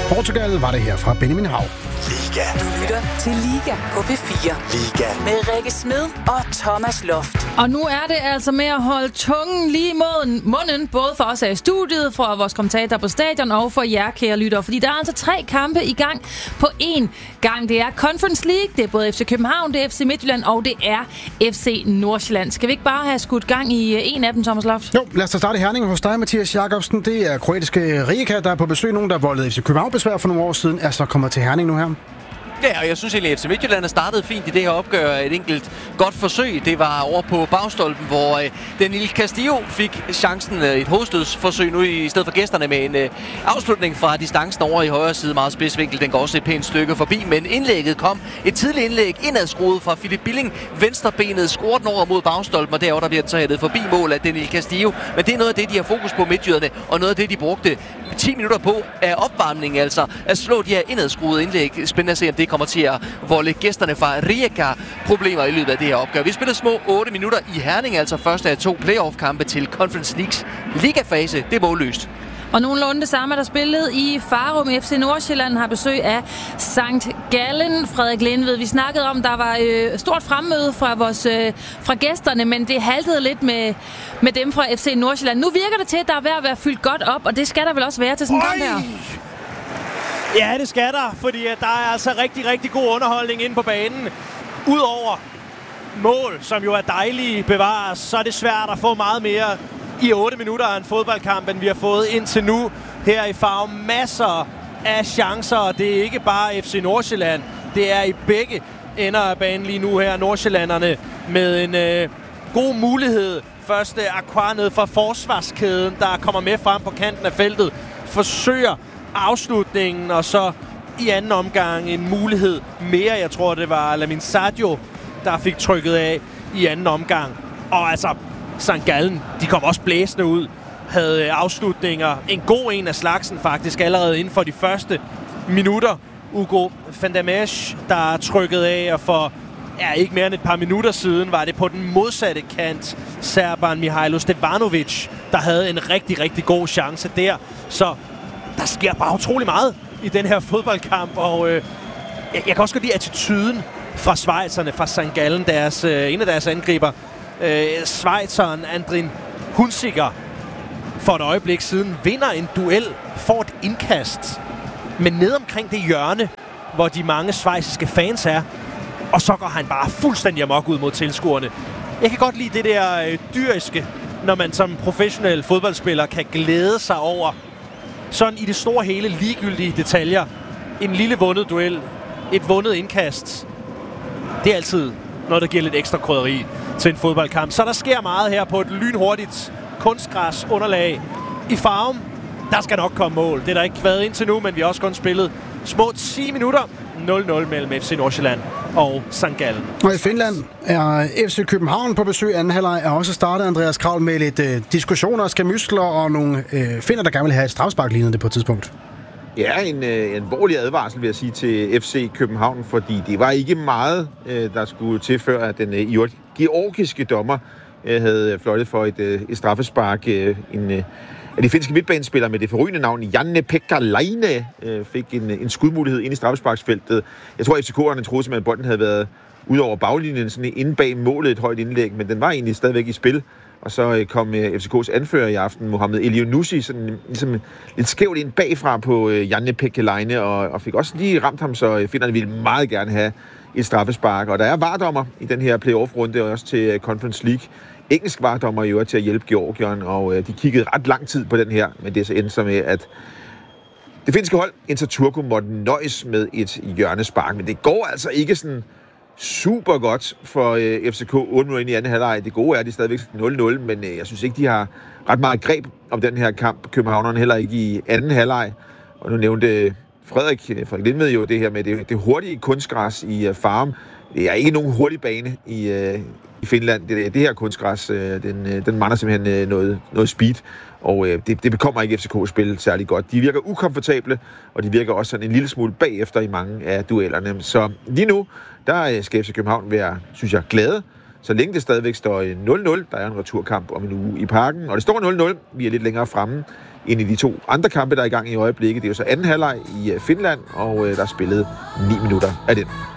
Portugal var det her fra Benjamin Hav. Liga. Du lytter til Liga på P4. Liga. Med Rikke Smed og Thomas Loft. Og nu er det altså med at holde tungen lige i munden, både for os her i studiet, for vores kommentatorer på stadion og for jer, kære lyttere. Fordi der er altså 3 kampe i gang på én gang. Det er Conference League, det er både FC København, det er FC Midtjylland og det er FC Nordsjælland. Skal vi ikke bare have skudt gang i en af dem, Thomas Loft? Jo, lad os da starte i Herning hos dig, Mathias Jakobsen. Det er kroatiske Rijeka, der er på besøg. Nogen, der voldede FC København besvær for nogle år siden, er så kommet til Herning nu her. Ja, og jeg synes egentlig, at FC Midtjylland er startet fint i det her opgør. Et enkelt godt forsøg. Det var over på bagstolpen, hvor Daniel Castillo fik chancen. Et hovedstødsforsøg nu i stedet for gæsterne med en afslutning fra distancen over i højre side. Meget spidsvinkel. Den går også et pænt stykke forbi. Men indlægget kom. Et tidligt indlæg indadskruet fra Philip Billing. Venstrebenet skruer den over mod bagstolpen, og derovre der bliver den så hættet forbi mål af Daniel Castillo. Men det er noget af det, de har fokus på midtjyderne, og noget af det, de brugte 10 minutter på af opvarmningen, altså at slå de her indadskruede indlæg. Spændende at se, om det kommer til at volde gæsterne fra Rijeka problemer i løbet af det her opgør. Vi spiller små 8 minutter i Herning, altså første af 2 playoff-kampe til Conference Leagues ligafase. Det er målløst. Og nogenlunde det samme er der spillet i Farum. FC Nordsjælland har besøg af St. Gallen. Frederik Lindved, vi snakkede om, der var stort fremmøde fra gæsterne, men det haltede lidt med dem fra FC Nordsjælland. Nu virker det til, at der er ved at være fyldt godt op, og det skal der vel også være til sådan en kamp her? Ja, det skal der, fordi der er altså rigtig, rigtig god underholdning inde på banen. Udover mål, som jo er dejlige bevares, så er det svært at få meget mere i 8 minutter af en fodboldkamp, end vi har fået indtil nu her i Farum. Masser af chancer, og det er ikke bare FC Nordsjælland. Det er i begge ender af banen lige nu her, Nordsjællanderne, med en god mulighed. Første Aqua ned fra forsvarskæden, der kommer med frem på kanten af feltet, forsøger afslutningen, og så i anden omgang en mulighed mere. Jeg tror, det var Lamin Sadio, der fik trykket af i anden omgang. Og altså, St. Gallen, de kom også blæsende ud, havde afslutninger. En god en af slagsen faktisk, allerede inden for de første minutter. Ugo van der Mesch, der trykkede af, og for ikke mere end et par minutter siden var det på den modsatte kant serberen Mihailo Stevanovic, der havde en rigtig, rigtig god chance der. Så der sker bare utrolig meget i den her fodboldkamp, og jeg kan også godt lide attituden fra schweizerne, fra St. Gallen, en af deres angriber. Schweizeren Andrin Hunziker for et øjeblik siden vinder en duel, får et indkast, men ned omkring det hjørne, hvor de mange schweiziske fans er, og så går han bare fuldstændig amok ud mod tilskuerne. Jeg kan godt lide det der dyriske, når man som professionel fodboldspiller kan glæde sig over sådan i det store hele ligegyldige detaljer. En lille vundet duel, et vundet indkast. Det er altid noget, der giver lidt ekstra krydderi til en fodboldkamp. Så der sker meget her på et lynhurtigt kunstgræs underlag i Farum. Der skal nok komme mål. Det er der ikke været indtil nu, men vi har også kun spillet små 10 minutter. 0-0 mellem FC Nordsjælland og St. Gallen. Og i Finland er FC København på besøg. Anden halvleg er også startet, Andreas Kravl, med lidt diskussioner, skærmydsler og nogle finder, der gerne vil have et strafspark lignende på et tidspunkt. Ja, en alvorlig advarsel, vil jeg sige, til FC København, fordi det var ikke meget, der skulle til, før at den georgiske dommer havde fløjtet for et straffespark. Af de finske midtbanespillere med det forrygende navn Janne-Pekka Laine fik en skudmulighed ind i straffesparksfeltet. Jeg tror, FCK'erne troede simpelthen, at bolden havde været ud over baglinjen, sådan inde bag målet, et højt indlæg, men den var egentlig stadigvæk i spil. Og så kom FCK's anfører i aften, Mohamed Elionussi, sådan ligesom lidt skævt ind bagfra på Janne-Pekka Laine, og fik også lige ramt ham, så finnerne ville meget gerne have et straffespark. Og der er VAR-dommer i den her playoff-runde, og også til Conference League. Engelsk VAR-dommer i øvrigt til at hjælpe Georgien, og de kiggede ret lang tid på den her, men det så endte så med, at det finske hold, Inter Turku, måtte nøjes med et hjørnespark. Men det går altså ikke sådan super godt for FCK 8 minutter ind i anden halvleg. Det gode er, at de stadigvæk 0-0, men jeg synes ikke, de har ret meget greb om den her kamp. Københavnerne heller ikke i anden halvleg. Og nu nævnte Frederik Lindved jo det her med det hurtige kunstgræs i Farum. Det er ikke nogen hurtig bane i Finland. Det her kunstgræs, den mangler simpelthen noget speed, og det bekommer ikke FCK spil særlig godt. De virker ukomfortable, og de virker også sådan en lille smule bagefter i mange af duellerne. Så lige nu, der skal FC København være, synes jeg, glade, så længe det stadigvæk står 0-0, der er en returkamp om en uge i Parken, og det står 0-0, vi er lidt længere fremme end i de 2 andre kampe, der er i gang i øjeblikket. Det er jo så anden halvleg i Finland, og der er spillet 9 minutter af den.